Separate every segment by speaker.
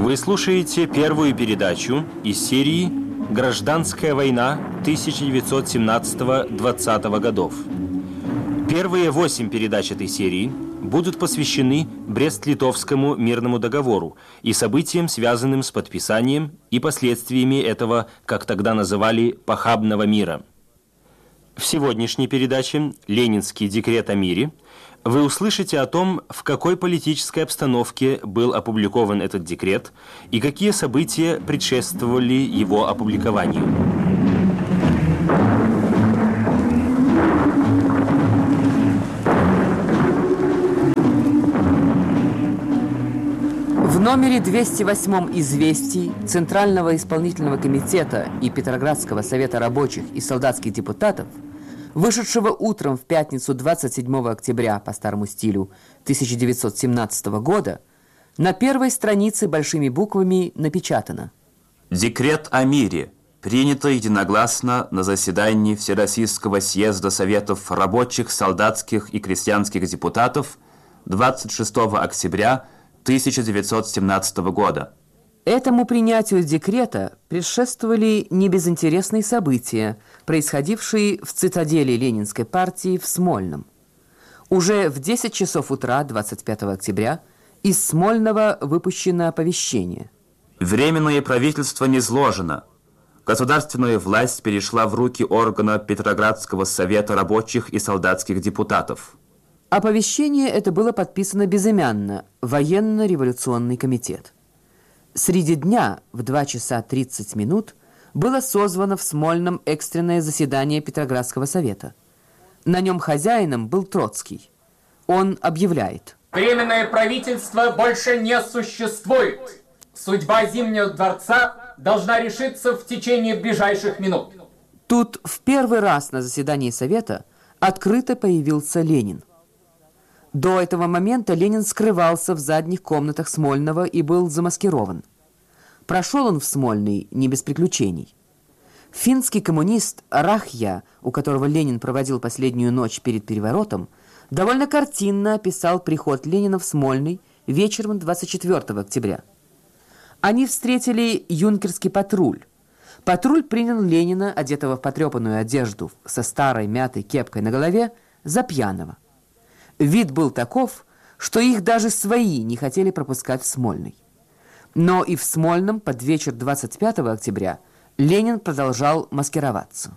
Speaker 1: Вы слушаете первую передачу из серии «Гражданская война 1917-20 годов». Первые 8 передач этой серии будут посвящены Брест-Литовскому мирному договору и событиям, связанным с подписанием и последствиями этого, как тогда называли, похабного мира. В сегодняшней передаче «Ленинский декрет о мире» вы услышите о том, в какой политической обстановке был опубликован этот декрет и какие события предшествовали его опубликованию.
Speaker 2: В номере 208 «Известий» Центрального исполнительного комитета и Петроградского совета рабочих и солдатских депутатов, вышедшего утром в пятницу 27 октября по старому стилю 1917 года, на первой странице большими буквами напечатано:
Speaker 3: «Декрет о мире, принято единогласно на заседании Всероссийского съезда Советов рабочих, солдатских и крестьянских депутатов 26 октября 1917 года».
Speaker 2: Этому принятию декрета предшествовали небезынтересные события, происходившие в цитадели Ленинской партии в Смольном. Уже в 10 часов утра 25 октября из Смольного выпущено оповещение.
Speaker 3: Временное правительство низложено. Государственная власть перешла в руки органа Петроградского совета рабочих и солдатских депутатов.
Speaker 2: Оповещение это было подписано безымянно Военно-революционный комитет. Среди дня в 2 часа 30 минут было созвано в Смольном экстренное заседание Петроградского совета. На нем хозяином был Троцкий. Он объявляет:
Speaker 4: «Временное правительство больше не существует. Судьба Зимнего дворца должна решиться в течение ближайших минут».
Speaker 2: Тут в первый раз на заседании совета открыто появился Ленин. До этого момента Ленин скрывался в задних комнатах Смольного и был замаскирован. Прошел он в Смольный не без приключений. Финский коммунист Рахья, у которого Ленин проводил последнюю ночь перед переворотом, довольно картинно описал приход Ленина в Смольный вечером 24 октября. Они встретили юнкерский патруль. Патруль принял Ленина, одетого в потрепанную одежду со старой мятой кепкой на голове, за пьяного. Вид был таков, что их даже свои не хотели пропускать в Смольный. Но и в Смольном под вечер 25 октября Ленин продолжал маскироваться.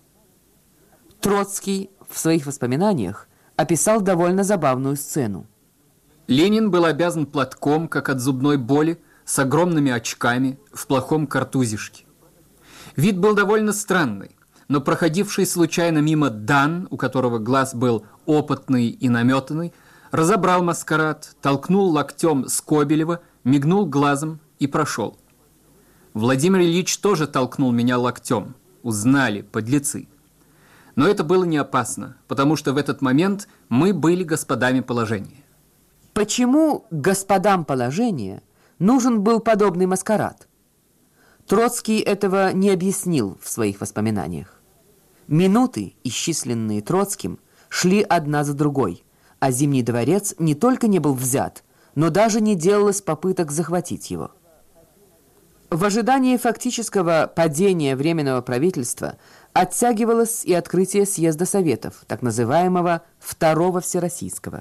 Speaker 2: Троцкий в своих воспоминаниях описал довольно забавную сцену.
Speaker 5: Ленин был обязан платком, как от зубной боли, с огромными очками, в плохом картузишке. Вид был довольно странный, но проходивший случайно мимо Дан, у которого глаз был опытный и наметанный, разобрал маскарад, толкнул локтем Скобелева, мигнул глазом и прошел. Владимир Ильич тоже толкнул меня локтем. Узнали, подлецы. Но это было не опасно, потому что в этот момент мы были господами положения.
Speaker 2: Почему господам положения нужен был подобный маскарад? Троцкий этого не объяснил в своих воспоминаниях. Минуты, исчисленные Троцким, шли одна за другой, а Зимний дворец не только не был взят, но даже не делалось попыток захватить его. В ожидании фактического падения Временного правительства оттягивалось и открытие съезда Советов, так называемого Второго Всероссийского.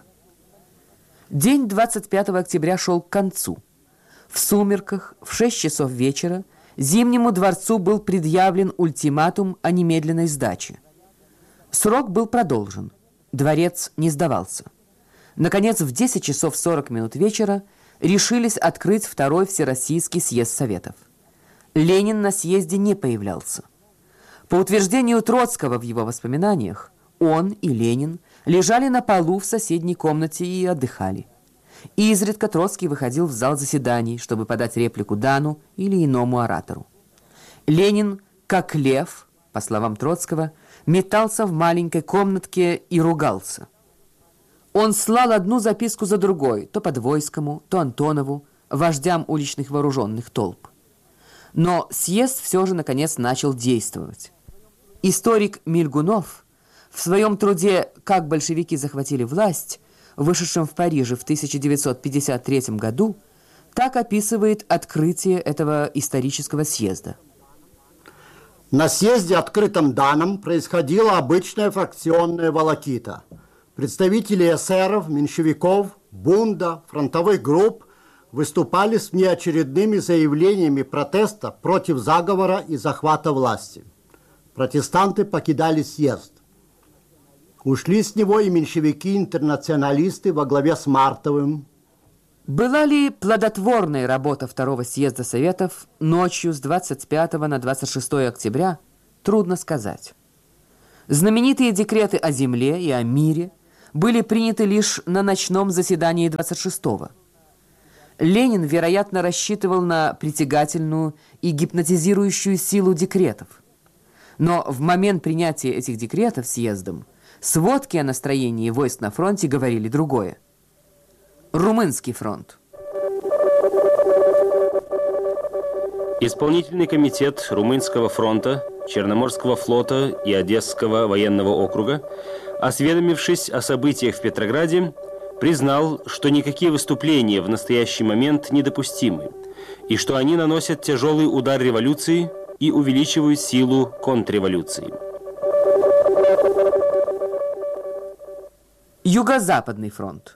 Speaker 2: День 25 октября шел к концу. В сумерках, в 6 часов вечера, Зимнему дворцу был предъявлен ультиматум о немедленной сдаче. Срок был продолжен. Дворец не сдавался. Наконец, в 10 часов 40 минут вечера решились открыть Второй Всероссийский съезд Советов. Ленин на съезде не появлялся. По утверждению Троцкого в его воспоминаниях, он и Ленин лежали на полу в соседней комнате и отдыхали. Изредка Троцкий выходил в зал заседаний, чтобы подать реплику Дану или иному оратору. Ленин, как лев, по словам Троцкого, метался в маленькой комнатке и ругался. Он слал одну записку за другой, то Подвойскому, то Антонову, вождям уличных вооруженных толп. Но съезд все же, наконец, начал действовать. Историк Мильгунов в своем труде «Как большевики захватили власть», вышедшем в Париже в 1953 году, Так описывает открытие этого исторического съезда.
Speaker 6: На съезде, открытым данным, происходила обычная фракционная волокита. Представители эсеров, меньшевиков, бунда, фронтовых групп выступали с внеочередными заявлениями протеста против заговора и захвата власти. Протестанты покидали съезд. Ушли с него и меньшевики-интернационалисты во главе с Мартовым.
Speaker 2: Была ли плодотворная работа Второго съезда Советов ночью с 25 на 26 октября, трудно сказать. Знаменитые декреты о земле и о мире были приняты лишь на ночном заседании 26-го. Ленин, вероятно, рассчитывал на притягательную и гипнотизирующую силу декретов. Но в момент принятия этих декретов съездом сводки о настроении войск на фронте говорили другое. Румынский фронт.
Speaker 1: Исполнительный комитет Румынского фронта, Черноморского флота и Одесского военного округа, осведомившись о событиях в Петрограде, признал, что никакие выступления в настоящий момент недопустимы, и что они наносят тяжелый удар революции и увеличивают силу контрреволюции.
Speaker 2: Юго-Западный фронт.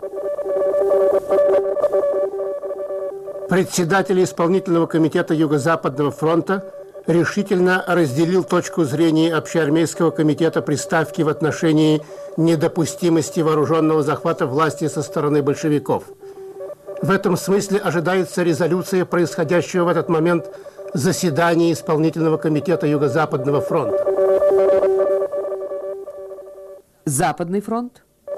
Speaker 7: Председатель исполнительного комитета Юго-Западного фронта решительно разделил точку зрения общеармейского комитета при Ставке в отношении недопустимости вооруженного захвата власти со стороны большевиков. В этом смысле ожидается резолюция происходящего в этот момент заседания исполнительного комитета Юго-Западного фронта.
Speaker 2: Западный фронт.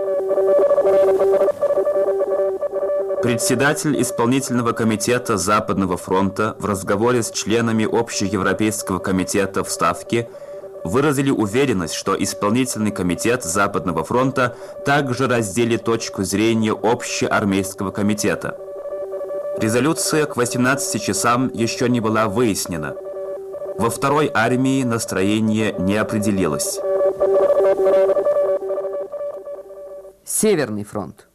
Speaker 3: Председатель исполнительного комитета Западного фронта в разговоре с членами Общеевропейского комитета в Ставке выразили уверенность, что исполнительный комитет Западного фронта также разделит точку зрения Общеармейского комитета. Резолюция к 18 часам еще не была выяснена. Во второй армии настроение не определилось.
Speaker 2: Северный фронт.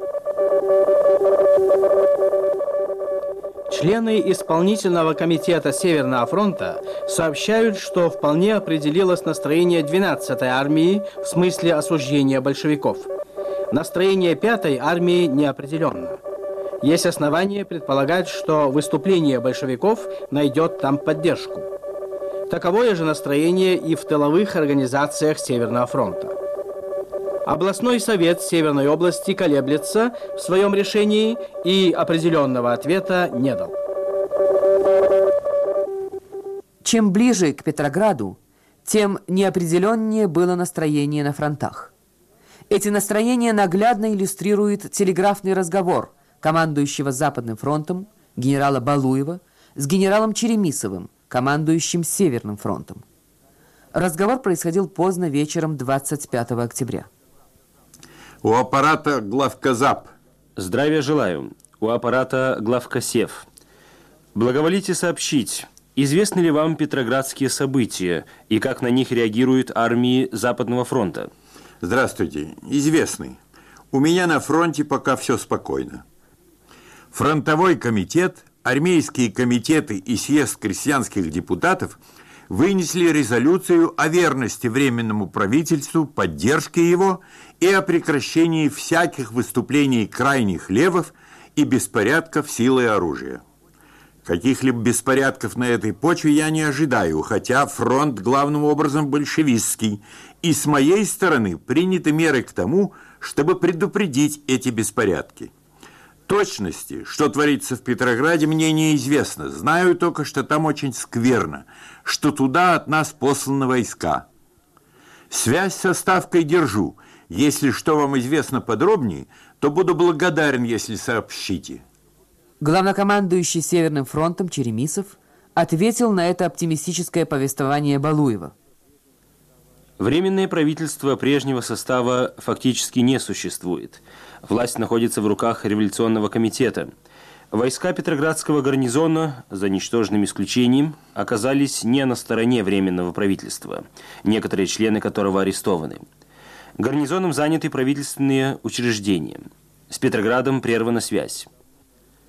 Speaker 8: Члены исполнительного комитета Северного фронта сообщают, что вполне определилось настроение 12-й армии в смысле осуждения большевиков. Настроение 5-й армии неопределенно. Есть основания предполагать, что выступление большевиков найдет там поддержку. Таковое же настроение и в тыловых организациях Северного фронта. Областной совет Северной области колеблется в своем решении и определенного ответа не дал.
Speaker 2: Чем ближе к Петрограду, тем неопределеннее было настроение на фронтах. Эти настроения наглядно иллюстрирует телеграфный разговор командующего Западным фронтом генерала Балуева с генералом Черемисовым, командующим Северным фронтом. Разговор происходил поздно вечером 25 октября.
Speaker 9: У аппарата главкозап.
Speaker 1: Здравия желаю. У аппарата главкосев. Благоволите сообщить, известны ли вам петроградские события и как на них реагируют армии Западного фронта?
Speaker 9: Здравствуйте. Известны. У меня на фронте пока все спокойно. Фронтовой комитет, армейские комитеты и съезд крестьянских депутатов вынесли резолюцию о верности Временному правительству, поддержке его и о прекращении всяких выступлений крайних левых и беспорядков силы и оружия. Каких-либо беспорядков на этой почве я не ожидаю, хотя фронт главным образом большевистский, и с моей стороны приняты меры к тому, чтобы предупредить эти беспорядки. Точности, что творится в Петрограде, мне неизвестно. Знаю только, что там очень скверно, что туда от нас посланы войска. Связь со Ставкой держу. Если что вам известно подробнее, то буду благодарен, если сообщите.
Speaker 2: Главнокомандующий Северным фронтом Черемисов ответил на это оптимистическое повествование Балуева.
Speaker 1: Временное правительство прежнего состава фактически не существует. Власть находится в руках революционного комитета. Войска Петроградского гарнизона, за ничтожным исключением, оказались не на стороне Временного правительства, некоторые члены которого арестованы. Гарнизоном заняты правительственные учреждения. С Петроградом прервана связь.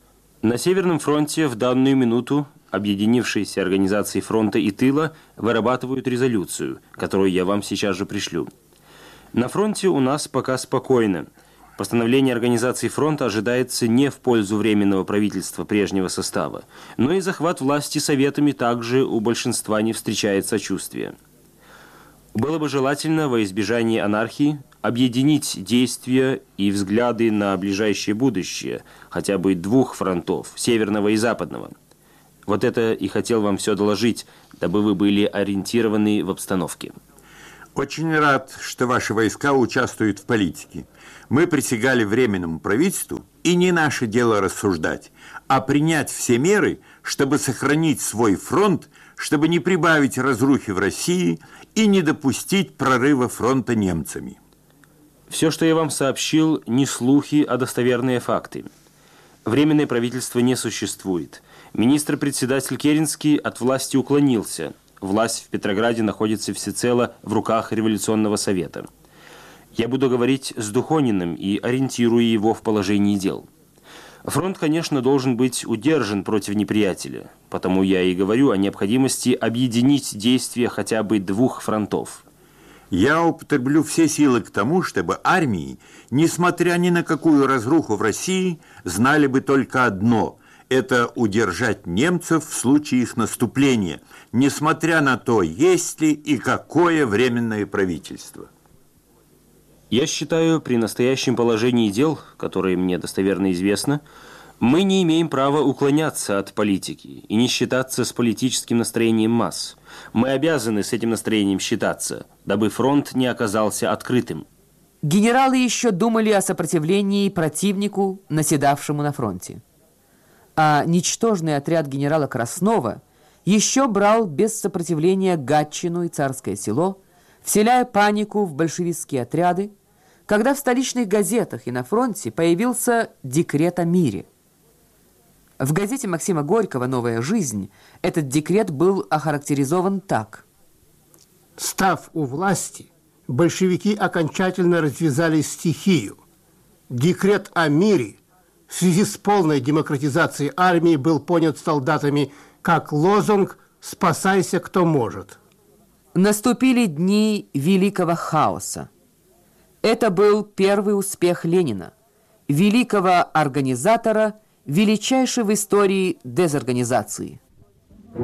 Speaker 1: На Северном фронте в данную минуту объединившиеся организации фронта и тыла вырабатывают резолюцию, которую я вам сейчас же пришлю. На фронте у нас пока спокойно. Постановление организации фронта ожидается не в пользу Временного правительства прежнего состава, но и захват власти советами также у большинства не встречает сочувствия. Было бы желательно во избежание анархии объединить действия и взгляды на ближайшее будущее, хотя бы двух фронтов, северного и западного. Вот это и хотел вам все доложить, дабы вы были ориентированы в обстановке.
Speaker 9: Очень рад, что ваши войска участвуют в политике. Мы присягали Временному правительству, и не наше дело рассуждать, а принять все меры, чтобы сохранить свой фронт, чтобы не прибавить разрухи в России и не допустить прорыва фронта немцами.
Speaker 1: Все, что я вам сообщил, не слухи, а достоверные факты. Временное правительство не существует. Министр-председатель Керенский от власти уклонился. Власть в Петрограде находится всецело в руках Революционного совета. Я буду говорить с Духониным и ориентирую его в положении дел. Фронт, конечно, должен быть удержан против неприятеля, потому я и говорю о необходимости объединить действия хотя бы двух фронтов.
Speaker 9: Я употреблю все силы к тому, чтобы армии, несмотря ни на какую разруху в России, знали бы только одно – это удержать немцев в случае их наступления, несмотря на то, есть ли и какое временное правительство.
Speaker 1: Я считаю, при настоящем положении дел, которое мне достоверно известно, мы не имеем права уклоняться от политики и не считаться с политическим настроением масс. Мы обязаны с этим настроением считаться, дабы фронт не оказался открытым.
Speaker 2: Генералы еще думали о сопротивлении противнику, наседавшему на фронте. А ничтожный отряд генерала Краснова еще брал без сопротивления Гатчину и Царское Село, вселяя панику в большевистские отряды, когда в столичных газетах и на фронте появился декрет о мире. В газете Максима Горького «Новая жизнь» этот декрет был охарактеризован так.
Speaker 7: Став у власти, большевики окончательно развязали стихию. Декрет о мире в связи с полной демократизацией армии был понят солдатами как лозунг «Спасайся, кто может».
Speaker 2: Наступили дни великого хаоса. Это был первый успех Ленина, великого организатора, величайшей в истории дезорганизации.